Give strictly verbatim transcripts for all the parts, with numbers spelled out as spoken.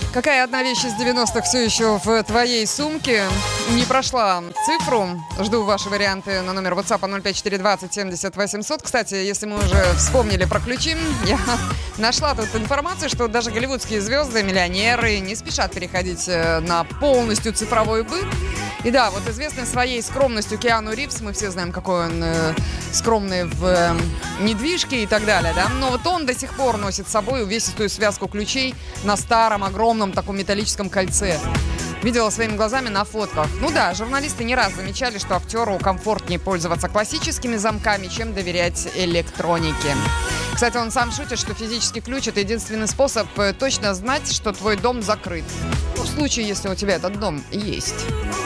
Какая одна вещь из девяностых все еще в твоей сумке? Не прошла цифру. Жду ваши варианты на номер WhatsApp ноль пять четыре двадцать семьдесят восемьсот. Кстати, если мы уже вспомнили про ключи, я нашла тут информацию, что даже голливудские звезды, миллионеры не спешат переходить на полностью цифровой быт. И да, вот известный своей скромностью Киану Ривз, мы все знаем, какой он э, скромный в э, недвижке и так далее, да, но вот он до сих пор носит с собой увесистую связку ключей на старом, огромном таком металлическом кольце. Видела своими глазами на фотках. Ну да, журналисты не раз замечали, что актеру комфортнее пользоваться классическими замками, чем доверять электронике. Кстати, он сам шутит, что физический ключ — это единственный способ точно знать, что твой дом закрыт. Ну, в случае, если у тебя этот дом есть.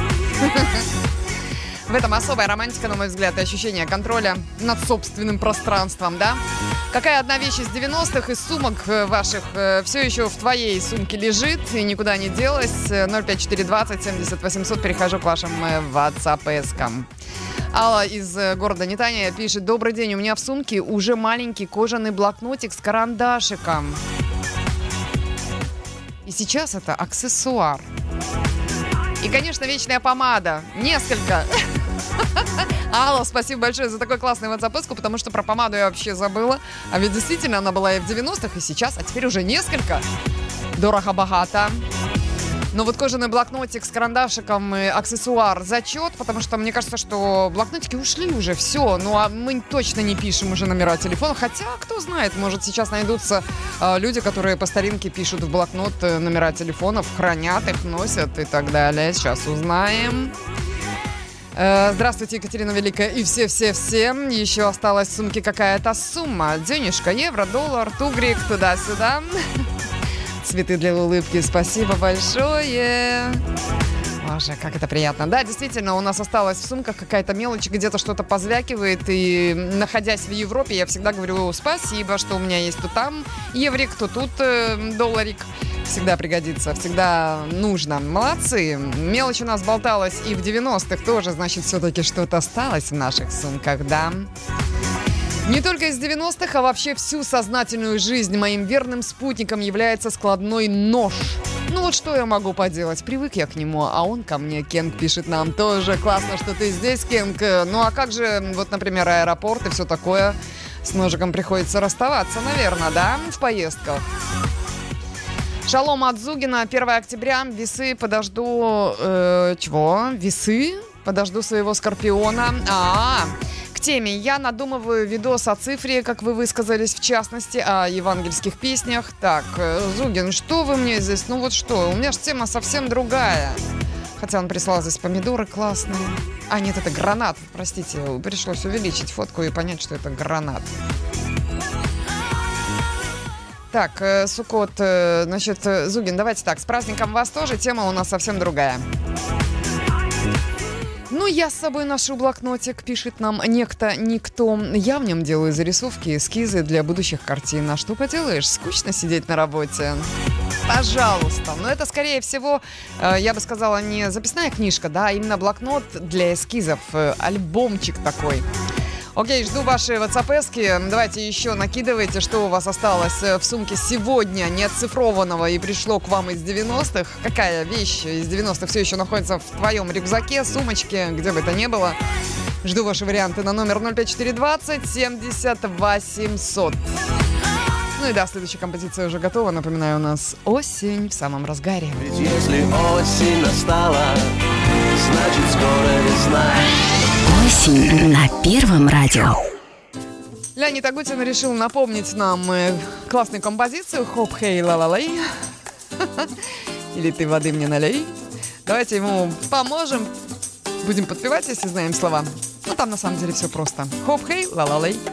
В этом особая романтика, на мой взгляд, и ощущение контроля над собственным пространством, да? Какая одна вещь из девяностых, из сумок ваших, все еще в твоей сумке лежит и никуда не делась? ноль пять четыре двадцать семьдесят восемьсот. Перехожу к вашим WhatsApp-эскам. Алла из города Нетания пишет: добрый день, у меня в сумке уже маленький кожаный блокнотик с карандашиком. И сейчас это аксессуар. И, конечно, вечная помада. Несколько. Алла, спасибо большое за такой классный WhatsApp-эску, потому что про помаду я вообще забыла. А ведь действительно она была и в девяностых, и сейчас, а теперь уже несколько. Дорого-богато. Но вот кожаный блокнотик с карандашиком и аксессуар зачет, потому что мне кажется, что блокнотики ушли уже, все. Ну а мы точно не пишем уже номера телефона. Хотя, кто знает, может сейчас найдутся э, люди, которые по старинке пишут в блокнот номера телефонов, хранят их, носят и так далее. Сейчас узнаем. Э, здравствуйте, Екатерина Великая и все-все-все. Еще осталась в сумке какая-то сумма. Денежка, евро, доллар, тугрик, туда-сюда. Цветы для улыбки, спасибо большое. Боже, как это приятно. Да, действительно, у нас осталась в сумках какая-то мелочь, где-то что-то позвякивает. И, находясь в Европе, я всегда говорю спасибо, что у меня есть то там еврик, то тут э, долларик. Всегда пригодится, всегда нужно. Молодцы. Мелочь у нас болталась и в девяностых тоже, значит, все-таки что-то осталось в наших сумках, да? Не только из девяностых, а вообще всю сознательную жизнь моим верным спутником является складной нож. Ну вот что я могу поделать? Привык я к нему, а он ко мне. Кенг пишет нам тоже. Классно, что ты здесь, Кенг. Ну а как же, вот, например, аэропорт и все такое? С ножиком приходится расставаться, наверное, да, в поездках. Шалом от Зугина. первое октября. Весы подожду... Э, чего? Весы? Подожду своего скорпиона. А-а-а. Теме. Я надумываю видос о цифре, как вы высказались, в частности, о евангельских песнях. Так, Зугин, что вы мне здесь? Ну вот что, у меня же тема совсем другая. Хотя он прислал здесь помидоры классные. А, нет, это гранат. Простите, пришлось увеличить фотку и понять, что это гранат. Так, Сукот, значит, Зугин, давайте так, с праздником вас тоже, тема у нас совсем другая. Ну, я с собой ношу блокнотик, пишет нам некто, никто. Я в нем делаю зарисовки, эскизы для будущих картин. А что поделаешь, скучно сидеть на работе. Пожалуйста. Но это, скорее всего, я бы сказала, не записная книжка, да, а именно блокнот для эскизов, альбомчик такой. Окей, жду ваши WhatsApp-эски. Давайте еще накидывайте, что у вас осталось в сумке сегодня, не оцифрованного и пришло к вам из девяностых. Какая вещь из девяностых все еще находится в твоем рюкзаке, сумочке, где бы это ни было. Жду ваши варианты на номер ноль пять четыре двадцать семьдесят восемьсот. Ну и да, следующая композиция уже готова. Напоминаю, у нас осень в самом разгаре. Ведь если осень настала, значит скоро весна. Осень на Первом радио. Леонид Агутин решил напомнить нам классную композицию «Хоп, хей, ла-ла-лей». Или «Ты воды мне налей». Давайте ему поможем. Будем подпевать, если знаем слова. Ну, там на самом деле все просто. «Хоп, хей, ла-ла-лей».